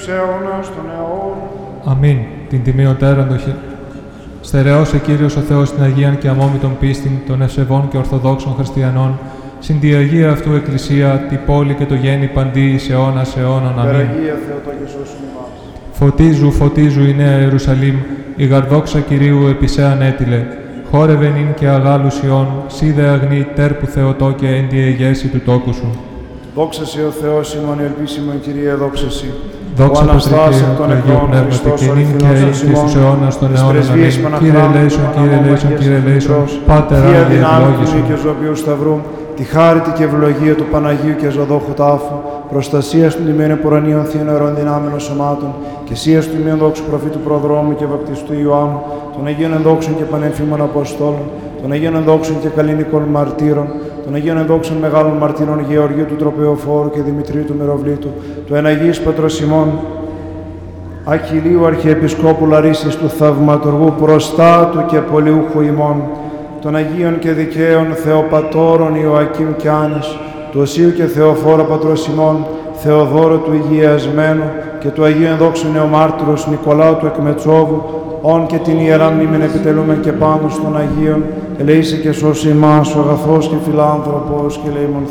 αιώνας των αιώων. Αμήν. Την τιμιωτέραντο στερεώσε Κύριος ο Θεός την Αγίαν και αμόμητον πίστην των ευσεβών και ορθοδόξων χριστιανών, συν τη Αγία αυτού Εκκλησία, τη πόλη και το γέννη παντή εις αιώνας αιώνων. Αμήν. Υπεραγία Θεοτόκη σώσον ημάς. Φωτίζου, φωτίζου η Νέα Ιερουσαλήμ, η γαρδόξα Κυρίου επισέαν έτειλε. Χόρευεν ειν και αγάλους Ιών, σίδε αγνή τέρπου Θεοτόκε εν τη αιγέση του τόκου σου. Δόξα σε ο Θεός ημών, ελπίσιμον Κυρία, δόξα σε. Δόξα Πατρί και Αγίου Πνεύματι και νυν και εις τους αιώνας των αιώνων. Αμήν. Κύριε ελέησον, Κύριε ελέησον, Κύριε ελέησον, Πάτερ Θεία Άγιε δυνάμει ευλόγησον. και ζωοποιού Σταυρού, τη χάρητη και ευλογία του Παναγίου και Ζωδόχου Τάφου, προστασία των τιμίων επουρανίων θείων νερών δυνάμενων σωμάτων, και σίας του τιμίων δόξου προφήτου προδρόμου και βαπτιστού Ιωάννου, των Αγίων ενδόξων και πανέμφημων Αποστόλων, των Αγίων ενδόξων και καλλινικών μαρτύρων, των Αγίων ενδόξων μεγάλων μαρτύρων Γεωργίου του Τροπεοφόρου και Δημητρίου του Μυροβλήτου, του Εναγίης Πατρός ημών, Αχιλίου Αρχιεπισκόπου Λαρίσης του Θαυματουργού Προστάτου και Πολιούχου ημών, των Αγίων και Δικαίων Θεοπατώρων Ιωακήμ και Άνης, του Οσίου και Θεοφόρα Πατρός ημών, Θεοδόρου του Υγιασμένου και του Αγίου Ενδόξου Νεομάρτυρος Νικολάου του Εκμετσόβου, όν και την Ιεράν μνήμην επιτελούμεν και πάνω των Αγίων, ελέησε και σώσε ημάς ο αγαθός και φιλάνθρωπος και ελεήμων